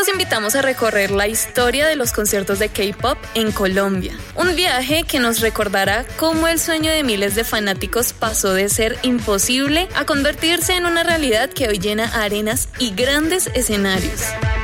los invitamos a recorrer la historia de los conciertos de K-pop en Colombia. Un viaje que nos recordará cómo el sueño de miles de fanáticos pasó de ser imposible a convertirse en una realidad que hoy llena arenas y grandes escenarios.